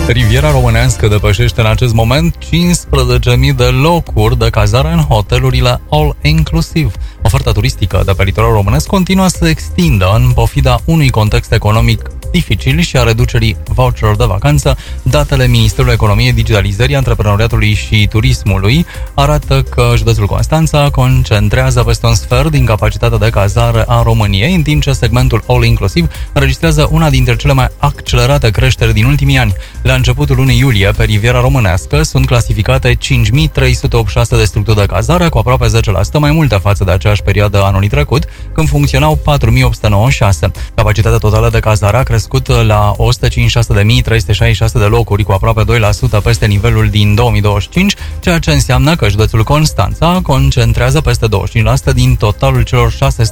Riviera Românească depășește în acest moment 15.000 de locuri de cazare în hotelurile all-inclusive. Oferta turistică de pe litoralul românesc continuă să se extindă în pofida unui context economic dificil și a reducerii voucherelor de vacanță. Datele Ministerului Economiei, Digitalizării, Antreprenoriatului și Turismului arată că județul Constanța concentrează peste un sfert din capacitatea de cazare a României, în timp ce segmentul all-inclusiv înregistrează una dintre cele mai accelerate creșteri din ultimii ani. La începutul lunii iulie, pe Riviera Românească sunt clasificate 5.386 de structuri de cazare, cu aproape 10% mai multe față de aceeași perioadă anului trecut, când funcționau 4.896. Capacitatea totală de cazare a crescut la 156.366 de locuri, cu aproape 2% peste nivelul din 2025, ceea ce înseamnă că județul Constanța concentrează peste 25% din totalul celor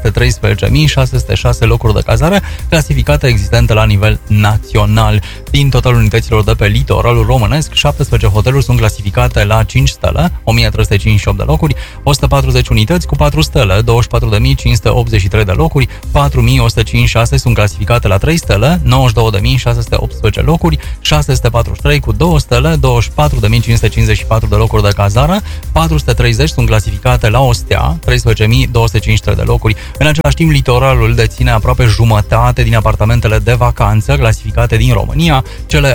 613.606 locuri de cazare clasificate existente la nivel național. Din totalul unităților de pe litoralul românesc, 17 hoteluri sunt clasificate la 5 stele, 1.358 de locuri, 140 unități cu 4 stele, 24.583 de locuri, 4.156 sunt clasificate la 3 stele, 92.618 locuri, 643 cu 2 stele, 24.554 de locuri de cazare, 430 sunt clasificate la o stea, 13.253 de locuri. În același timp, litoralul deține aproape jumătate din apartamentele de vacanță clasificate din România. Cele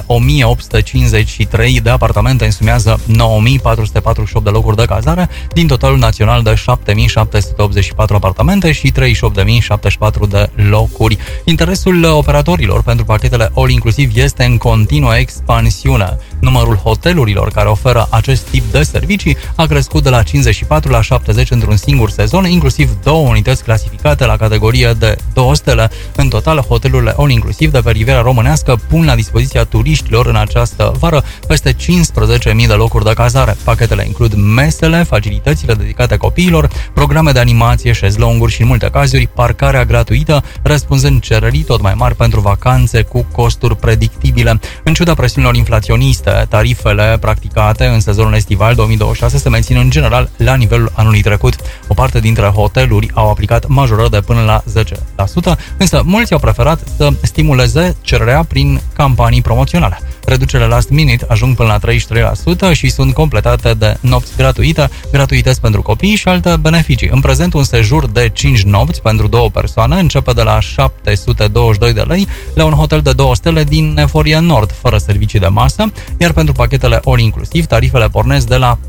1.853 de apartamente însumează 9.448 de locuri de cazare, din totalul național de 7.784 apartamente și 38.074 de locuri. Interesul operatorilor pentru pachetele all-inclusiv este în continuă expansiune. Numărul hotelurilor care oferă acest tip de servicii a crescut de la 54 la 70 într-un singur sezon, inclusiv 2 unități clasificate la categorie de 2 stele. În total, hotelurile all-inclusiv de pe Riviera Românească pun la dispoziția turiștilor în această vară peste 15.000 de locuri de cazare. Pachetele includ mesele, facilitățile dedicate copiilor, programe de animație, șezlonguri și, în multe cazuri, parcarea gratuită, răspunzând cererii tot mai mari pentru vacanțe cu costuri predictibile. În ciuda presiunilor inflaționiste, tarifele practicate în sezonul estival 2026 se mențin în general la nivelul anului trecut. O parte dintre hoteluri au aplicat majorări de până la 10%, însă mulți au preferat să stimuleze cererea prin campanii promoționale. Reducerile last minute ajung până la 33% și sunt completate de nopți gratuite, gratuități pentru copii și alte beneficii. În prezent, un sejur de 5 nopți pentru 2 persoane începe de la 722 de lei la un hotel de 2 stele din Eforie Nord, fără servicii de masă, iar pentru pachetele all-inclusiv, tarifele pornesc de la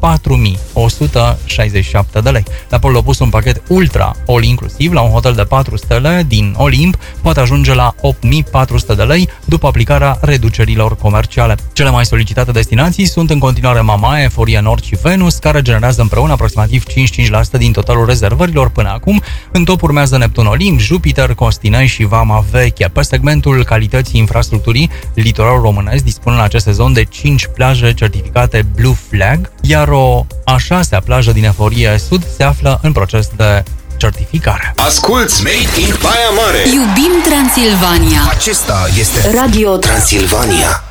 4.167 de lei. La polul opus, un pachet ultra all-inclusiv la un hotel de 4 stele din Olimp poate ajunge la 8.400 de lei după aplicarea reducerilor comerciale. Cele mai solicitate destinații sunt în continuare Mamaia, Eforie Nord și Venus, care generează împreună aproximativ 55% din totalul rezervărilor până acum. În top urmează Neptun Olimp, Jupiter, Costinei și Vama Veche. Pe segmentul calității infrastructurii, litoralul românesc dispune în acest sezon de 5 plaje certificate Blue Flag, iar o a 6-a plajă din Eforie Sud se află în proces de certificare. Asculți Made in Baia Mare! Iubim Transilvania! Acesta este Radio Transilvania.